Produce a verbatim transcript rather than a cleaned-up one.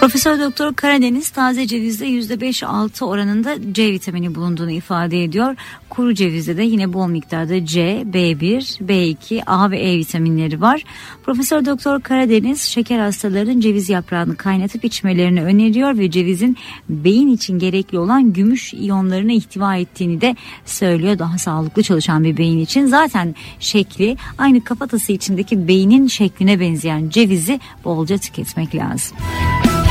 Profesör Doktor Karadeniz taze cevizde yüzde beş altı oranında C vitamini bulunduğunu ifade ediyor. Kuru cevizde de yine bol miktarda C, B bir, B iki, A ve E vitaminleri var. Profesör Doktor Karadeniz şeker hastalarının ceviz yaprağını kaynatıp içmelerini öneriyor ve cevizin beyin için gerekli olan gümüş iyonlarını ihtiva ettiğini de söylüyor. Daha sağlıklı çalışan bir beyin için zaten şekli aynı kafatası içindeki beynin şekline benzeyen cevizi bolca tüketmek lazım.